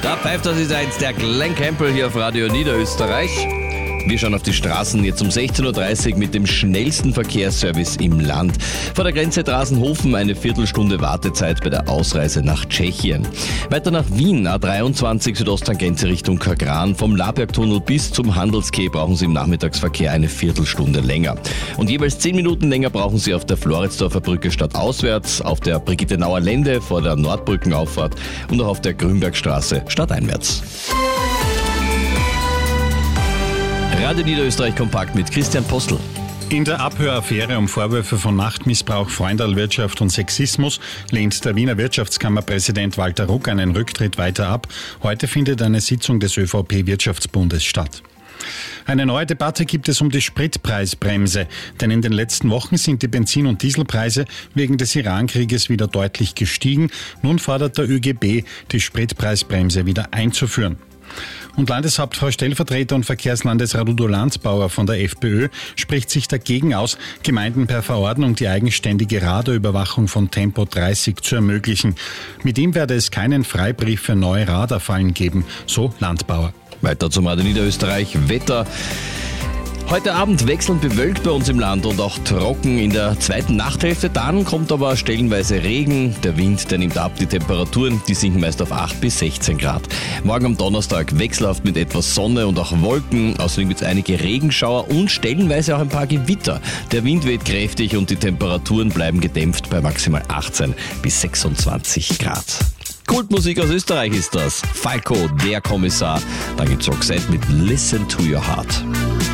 Da pfeift das ist eins der Glenn Campbell hier auf Radio Niederösterreich. Wir schauen auf die Straßen jetzt um 16.30 Uhr mit dem schnellsten Verkehrsservice im Land. Vor der Grenze Drasenhofen eine Viertelstunde Wartezeit bei der Ausreise nach Tschechien. Weiter nach Wien, A23 Südosttangente Richtung Kagran. Vom Labergtunnel bis zum Handelskeh brauchen Sie im Nachmittagsverkehr eine Viertelstunde länger. Und jeweils 10 Minuten länger brauchen Sie auf der Floridsdorfer Brücke stadtauswärts, auf der Brigittenauer Lände vor der Nordbrückenauffahrt und auch auf der Grünbergstraße stadteinwärts. Radio Niederösterreich kompakt mit Christian Postl. In der Abhöraffäre um Vorwürfe von Machtmissbrauch, Freundalwirtschaft und Sexismus lehnt der Wiener Wirtschaftskammerpräsident Walter Ruck einen Rücktritt weiter ab. Heute findet eine Sitzung des ÖVP-Wirtschaftsbundes statt. Eine neue Debatte gibt es um die Spritpreisbremse, denn in den letzten Wochen sind die Benzin- und Dieselpreise wegen des Irankrieges wieder deutlich gestiegen. Nun fordert der ÖGB, die Spritpreisbremse wieder einzuführen. Und Landeshauptfrau Stellvertreter und Verkehrslandesrat Udo Landsbauer von der FPÖ spricht sich dagegen aus, Gemeinden per Verordnung die eigenständige Radarüberwachung von Tempo 30 zu ermöglichen. Mit ihm werde es keinen Freibrief für neue Radarfallen geben, so Landbauer. Weiter zum Radio Niederösterreich. Wetter. Heute Abend wechselnd bewölkt bei uns im Land und auch trocken in der zweiten Nachthälfte. Dann kommt aber stellenweise Regen. Der Wind, der nimmt ab. Die Temperaturen, die sinken meist auf 8 bis 16 Grad. Morgen am Donnerstag wechselhaft mit etwas Sonne und auch Wolken. Außerdem gibt es einige Regenschauer und stellenweise auch ein paar Gewitter. Der Wind weht kräftig und die Temperaturen bleiben gedämpft bei maximal 18 bis 26 Grad. Kultmusik aus Österreich ist das. Falco, der Kommissar. Dann gibt's Roxette mit Listen to Your Heart.